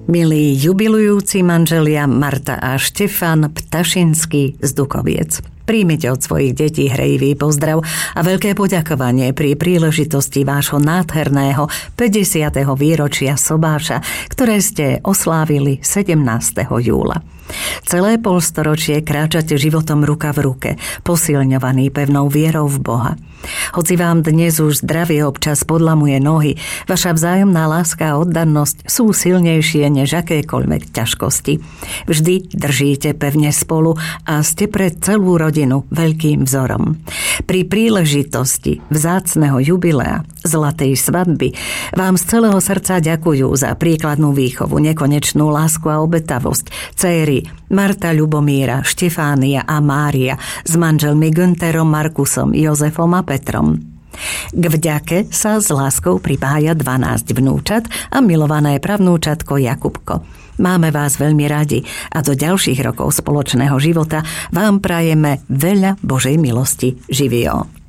Milí jubilujúci manželia Marta a Štefan Ptašinský z Dukoviec. Príjmite od svojich detí hrejivý pozdrav a veľké poďakovanie pri príležitosti vášho nádherného 50. výročia sobáša, ktoré ste oslávili 17. júla. Celé polstoročie kráčate životom ruka v ruke, posilňovaný pevnou vierou v Boha. Hoci vám dnes už zdravie občas podlamuje nohy, vaša vzájomná láska a oddanosť sú silnejšie než akékoľvek ťažkosti. Vždy držíte pevne spolu a ste pre celú rodinu veľkým vzorom. Pri príležitosti vzácneho jubilea, zlatej svadby, vám z celého srdca ďakujú za príkladnú výchovu, nekonečnú lásku a obetavosť céry Marta, Ľubomíra, Štefánia a Mária s manželmi Günterom, Markusom, Jozefom a Petrom. K vďake sa s láskou pripája 12 vnúčat a milované pravnúčatko Jakubko. Máme vás veľmi radi a do ďalších rokov spoločného života vám prajeme veľa Božej milosti. Živio.